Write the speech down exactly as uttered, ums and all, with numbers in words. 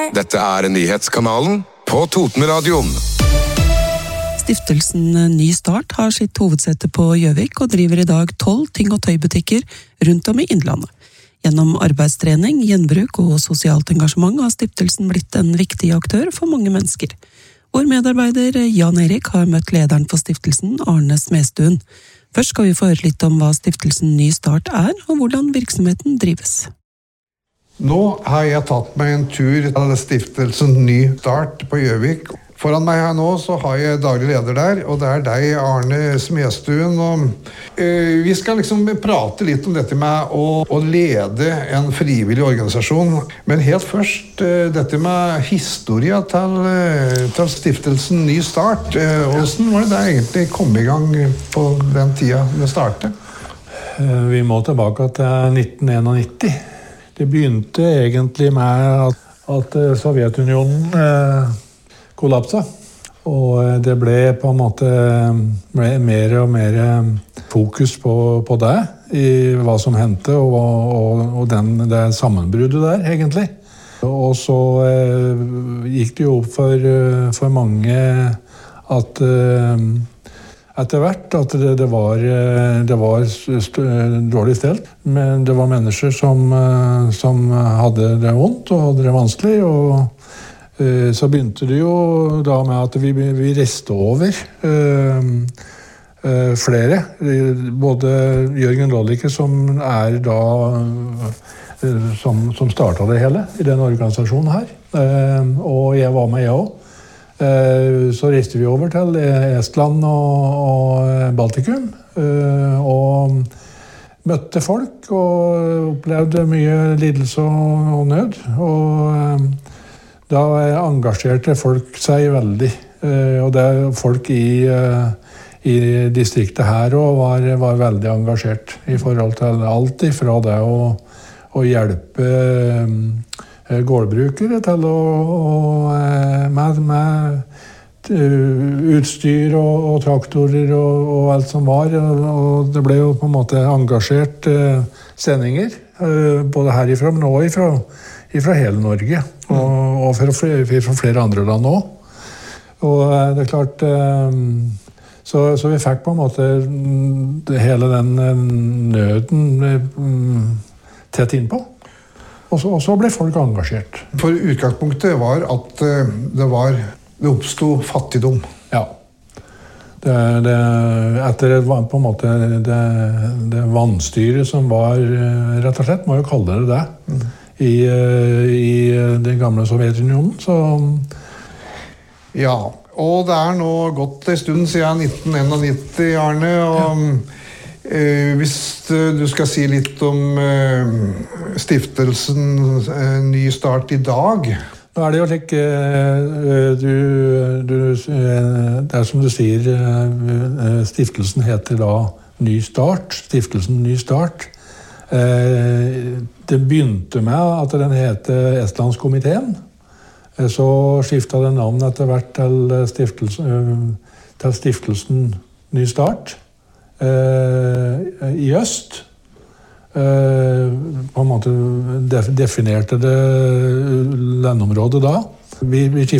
Dette er nyhetskanalen på Totenradioen. Stiftelsen Ny Start har sitt hovedsete på Gjøvik og driver i dag tolv ting- og tøybutikker rundt om i Innlandet. Gjennom arbeidstrening, gjenbruk og sosialt engasjement har stiftelsen blitt en viktig aktør for mange mennesker. Vår medarbeider Jan Erik har møtt lederen for stiftelsen, Arne Smestuen. Først skal vi få høre litt om hva stiftelsen Ny Start er, og hvordan virksomheten drives. Nå har jeg tatt meg en tur til stiftelsen Ny Start på Gjøvik. Foran meg her nå så har jeg daglig leder der, og det er deg, Arne Smestuen. Og, øh, vi skal liksom prate litt om dette med å, å lede en frivillig organisasjon. Men helt først, øh, dette med historia til, øh, til stiftelsen Ny Start. Øh, hvordan var det det egentlig kom i gang på den tida det startet? Vi må tilbake til nitten nittien. Det begynte egentlig med at, at Sovjetunionen eh, kollapsa. Og det ble på en måte mer og mer fokus på, på det, i hva som hendte, og, og, og den, det sammenbruddet der, egentlig. Og så eh, gikk det jo opp for, for mange at eh, etter hvert at det, det var, det var dårlig stelt. Men det var mennesker som, som hadde det vondt og hadde det vanskelig, og så begynte det jo da med at vi, vi reiste over øh, øh, flere. Både Jørgen Lollicke, som er da øh, som, som startet det hele i den organisasjonen her. Øh, og jeg var med, jeg også. Øh, så reiste vi over til Estland og, og Baltikum. Øh, og møtte folk og opplevde mye lidelse og, og nød. Og øh, da engasjerte folk seg veldig, og det er folk i, i distriktet her også var, var veldig engasjert i forhold til alt ifra det å, å hjelpe gårdbrukere til å, å med, med utstyr og, og traktorer og, og alt som var, og det ble jo på en måte engasjert sendinger, både herifra, men også ifra fra hele Norge, og, og fra, flere, fra flere andre land også. Og det er klart, så, så vi fikk på en måte hele den nøden tett innpå. Og så, og så ble folk engasjert. For utgangspunktet var at det, var, det oppstod fattigdom. Ja. Det, det, etter på en måte det, det vannstyret som var, rett og slett, må jo kalle det det. Mm. I, i den gamle Sovjetunionen, så... Ja, og det er nå gått en stund siden nitten nittien, Arne, og ja. eh, hvis du skal si litt om eh, stiftelsen eh, Ny Start i dag. Nå er det jo slik, eh, du, du, det er som du sier, eh, stiftelsen heter da Ny Start, stiftelsen Ny Start. Det begynte med at den heter Estlandskomiteen. Så skiftet den navn etter hvert til stiftelsen, til stiftelsen Ny Start i øst. På en måte definerte det landområdet da. Vi, vi